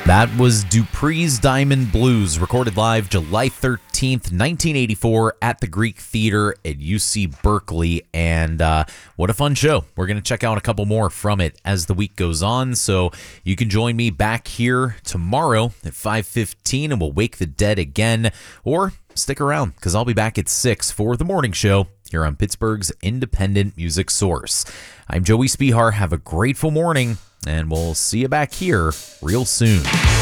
That was Dupree's Diamond Blues, recorded live July 13th, 1984 at the Greek Theater at UC Berkeley. And what a fun show. We're going to check out a couple more from it as the week goes on. So you can join me back here tomorrow at 5:15 and we'll wake the dead again. Or stick around because I'll be back at 6 for the morning show here on Pittsburgh's independent music source. I'm Joey Spihar. Have a grateful morning. And we'll see you back here real soon.